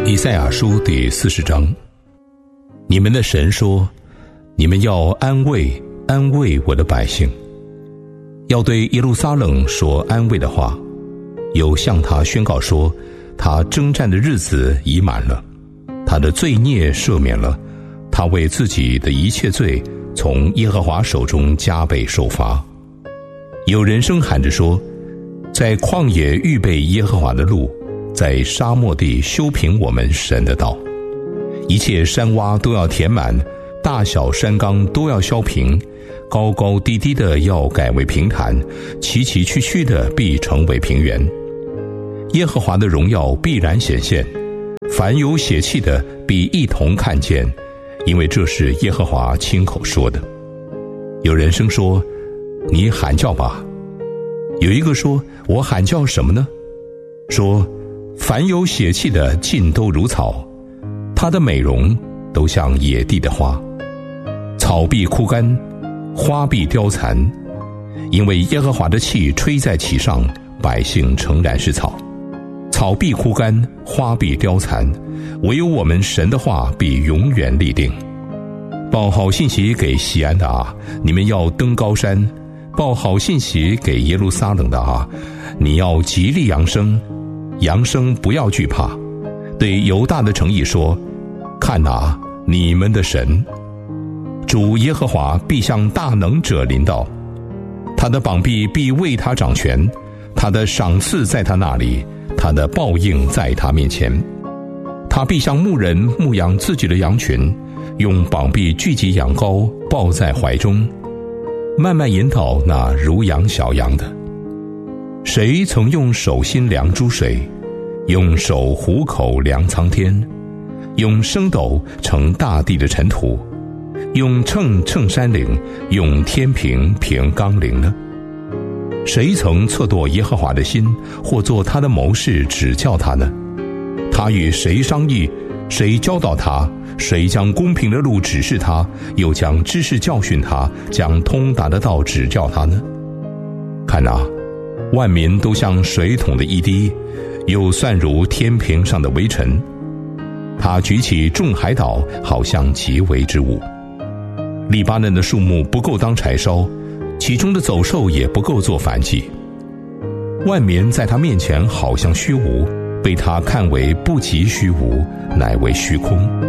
以赛亚书第40章，你们的神说，你们要安慰安慰我的百姓，要对耶路撒冷说安慰的话，有向他宣告说，他征战的日子已满了，他的罪孽赦免了，他为自己的一切罪从耶和华手中加倍受罚。有人声喊着说，在旷野预备耶和华的路，在沙漠地修平我们神的道。一切山洼都要填满，大小山冈都要削平，高高低低的要改为平坦，崎崎岖岖的必成为平原。耶和华的荣耀必然显现，凡有血气的必一同看见，因为这是耶和华亲口说的。有人声说，你喊叫吧。有一个说，我喊叫什么呢？说，凡有血气的尽都如草，它的美容都像野地的花，草必枯干，花必凋残，因为耶和华的气吹在其上，百姓诚然是草。草必枯干，花必凋残，唯有我们神的话必永远立定。报好信息给西安的啊，你们要登高山；报好信息给耶路撒冷的啊，你要极力扬声，扬声不要惧怕。对犹大的城邑说，看哪，你们的神主耶和华必向大能者临到，他的膀臂必为他掌权，他的赏赐在他那里，他的报应在他面前。他必像牧人牧养自己的羊群，用膀臂聚集羊羔，抱在怀中，慢慢引导那如养小羊的。谁曾用手心量诸水，用手虎口量苍天，用升斗盛大地的尘土，用秤称山岭，用天平平冈陵呢？谁曾测度耶和华的心，或做他的谋士指教他呢？他与谁商议，谁教导他？谁将公平的路指示他，又将知识教训他，将通达的道指教他呢？看哪，万民都像水桶的一滴，又算如天平上的微尘。他举起众海岛，好像极微之物。利巴嫩的树木不够当柴烧，其中的走兽也不够做燔祭。万民在他面前好像虚无，被他看为不及虚无，乃为虚空。